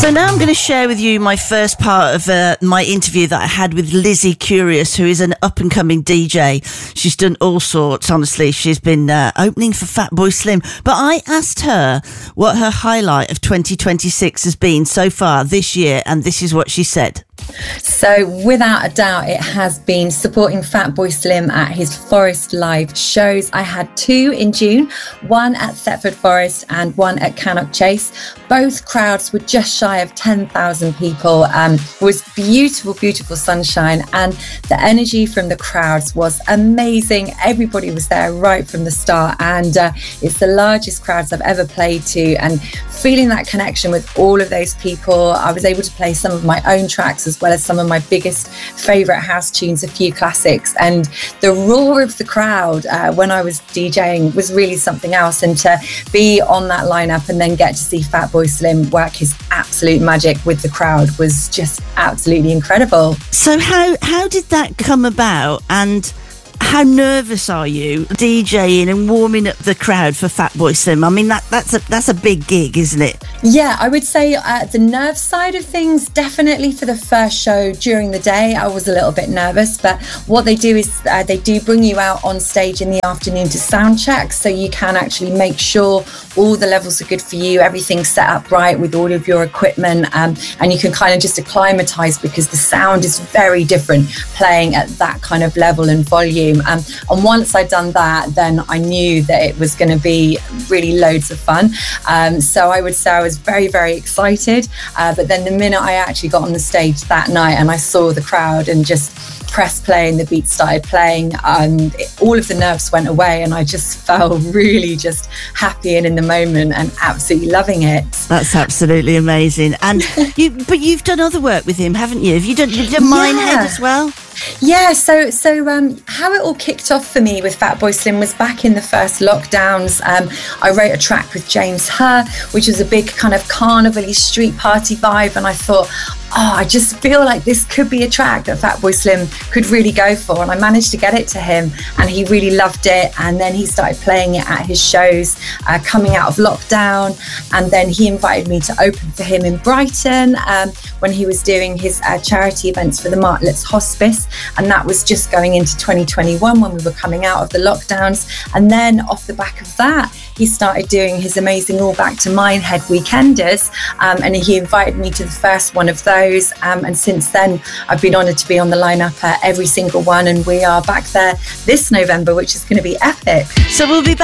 So now I'm going to share with you my first part of my interview that I had with Lizzie Curious, who is an up-and-coming DJ. She's done all sorts, honestly. She's been opening for Fatboy Slim. But I asked her what her highlight of 2026 has been so far this year, and this is what she said. So without a doubt, it has been supporting Fatboy Slim at his Forest Live shows. I had 2 in June, one at Thetford Forest and one at Cannock Chase. Both crowds were just shy of 10,000 people. It was beautiful, beautiful sunshine, and the energy from the crowds was amazing. Everybody was there right from the start, and it's the largest crowds I've ever played to, and feeling that connection with all of those people. I was able to play some of my own tracks as well as some of my biggest favourite house tunes, a few classics, and the roar of the crowd when I was DJing was really something else. And to be on that lineup and then get to see Fatboy Slim work his absolute magic with the crowd was just absolutely incredible. So how did that come about, and how nervous are you DJing and warming up the crowd for Fatboy Slim? I mean, that's a big gig, isn't it? Yeah, I would say the nerve side of things, definitely for the first show during the day, I was a little bit nervous. But what they do is they do bring you out on stage in the afternoon to sound check, so you can actually make sure all the levels are good for you, everything's set up right with all of your equipment, and you can kind of just acclimatise, because the sound is very different playing at that kind of level and volume. And once I'd done that, then I knew that it was going to be really loads of fun. So I would say I was very, very excited. But then the minute I actually got on the stage that night and I saw the crowd and just pressed play and the beat started playing, all of the nerves went away, and I just felt really just happy and in the moment and absolutely loving it. That's absolutely amazing. And you've done other work with him, haven't you? Have you done Minehead as well? Yeah, so how it all kicked off for me with Fatboy Slim was back in the first lockdowns. I wrote a track with James Hurr, which was a big kind of carnival-y street party vibe, and I thought, I just feel like this could be a track that Fatboy Slim could really go for, and I managed to get it to him, and he really loved it. And then he started playing it at his shows coming out of lockdown, and then he invited me to open for him in Brighton when he was doing his charity events for the Martlets Hospice, and that was just going into 2021 when we were coming out of the lockdowns. And then off the back of that, he started doing his amazing All Back to Minehead Weekenders, and he invited me to the first one of those, and since then I've been honoured to be on the lineup at every single one, and we are back there this November, which is going to be epic. So we'll be back